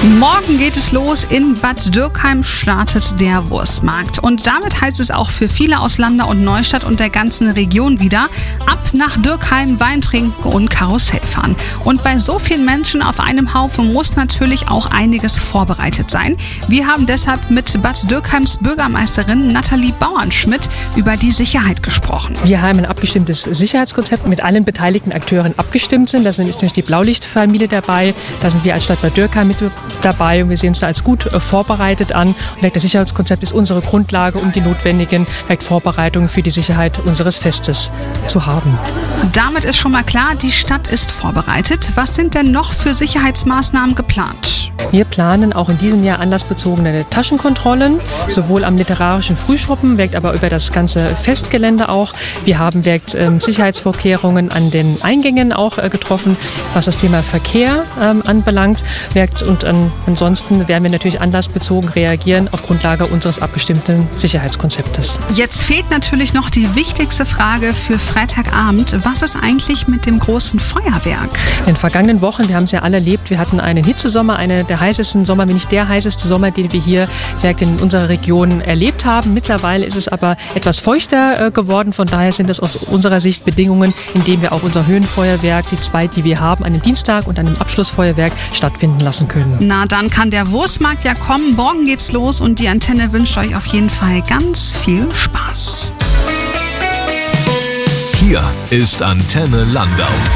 Morgen geht es los. In Bad Dürkheim startet der Wurstmarkt. Und damit heißt es auch für viele aus Landau und Neustadt und der ganzen Region wieder: ab nach Dürkheim, Wein trinken und Karussell fahren. Und bei so vielen Menschen auf einem Haufen muss natürlich auch einiges vorbereitet sein. Wir haben deshalb mit Bad Dürkheims Bürgermeisterin Nathalie Bauernschmidt über die Sicherheit gesprochen. Wir haben ein abgestimmtes Sicherheitskonzept mit allen beteiligten Akteuren abgestimmt sind. Da ist natürlich die Blaulichtfamilie dabei, da sind wir als Stadt Bad Dürkheim mit dabei und wir sehen uns da als gut vorbereitet an. Und das Sicherheitskonzept ist unsere Grundlage, um die notwendigen Vorbereitungen für die Sicherheit unseres Festes zu haben. Damit ist schon mal klar, die Stadt ist vorbereitet. Was sind denn noch für Sicherheitsmaßnahmen geplant? Wir planen auch in diesem Jahr anlassbezogene Taschenkontrollen, sowohl am literarischen Frühschoppen, wirkt aber über das ganze Festgelände auch. Wir haben Sicherheitsvorkehrungen an den Eingängen auch getroffen, was das Thema Verkehr anbelangt. Und ansonsten werden wir natürlich anlassbezogen reagieren auf Grundlage unseres abgestimmten Sicherheitskonzeptes. Jetzt fehlt natürlich noch die wichtigste Frage für Freitagabend. Was ist eigentlich mit dem großen Feuerwerk? In den vergangenen Wochen, wir haben es ja alle erlebt, wir hatten einen Hitzesommer, einen der heißesten Sommer, wenn nicht der heißeste Sommer, den wir hier in unserer Region erlebt haben. Mittlerweile ist es aber etwas feuchter geworden. Von daher sind das aus unserer Sicht Bedingungen, in denen wir auch unser Höhenfeuerwerk, die zwei, die wir haben, an dem Dienstag und an dem Abschlussfeuerwerk stattfinden lassen können. Na, dann kann der Wurstmarkt ja kommen. Morgen geht's los und die Antenne wünscht euch auf jeden Fall ganz viel Spaß. Hier ist Antenne Landau.